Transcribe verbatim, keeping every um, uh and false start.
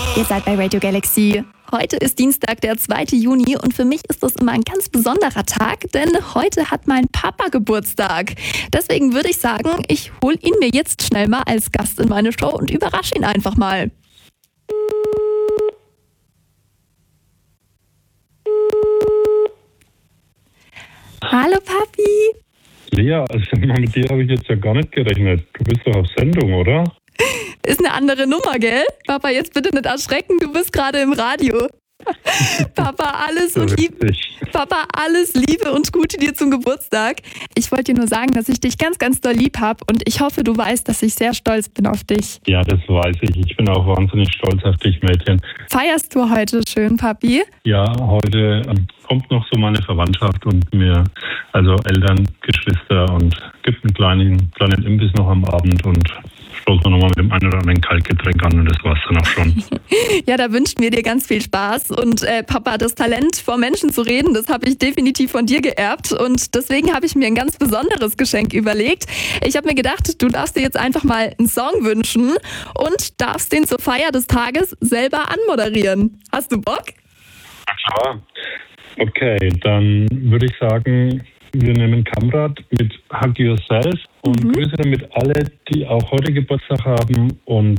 Ihr seid bei Radio Galaxy. Heute ist Dienstag, der zweite Juni und für mich ist das immer ein ganz besonderer Tag, denn heute hat mein Papa Geburtstag. Deswegen würde ich sagen, ich hole ihn mir jetzt schnell mal als Gast in meine Show und überrasche ihn einfach mal. Hallo Papi. Lea, also mit dir habe ich jetzt ja gar nicht gerechnet. Du bist doch auf Sendung, oder? Ist eine andere Nummer, gell? Papa, jetzt bitte nicht erschrecken, du bist gerade im Radio. Papa, alles und Liebe, Papa, alles Liebe und Gute dir zum Geburtstag. Ich wollte dir nur sagen, dass ich dich ganz, ganz doll lieb habe und ich hoffe, du weißt, dass ich sehr stolz bin auf dich. Ja, das weiß ich. Ich bin auch wahnsinnig stolz auf dich, Mädchen. Feierst du heute schön, Papi? Ja, heute ähm, kommt noch so meine Verwandtschaft und mir, also Eltern, Geschwister und gibt einen kleinen, kleinen Imbiss noch am Abend und stoßen wir nochmal mit dem einen oder anderen Kaltgetränk an und das war's dann auch schon. Ja, da wünschen wir dir ganz viel Spaß und äh, Papa, das Talent, vor Menschen zu reden, das habe ich definitiv von dir geerbt und deswegen habe ich mir ein ganz besonderes Geschenk überlegt. Ich habe mir gedacht, du darfst dir jetzt einfach mal einen Song wünschen und darfst den zur Feier des Tages selber anmoderieren. Hast du Bock? Na klar. Okay, dann würde ich sagen, wir nehmen Kamrat mit Hug Yourself und mhm. grüße damit alle, die auch heute Geburtstag haben und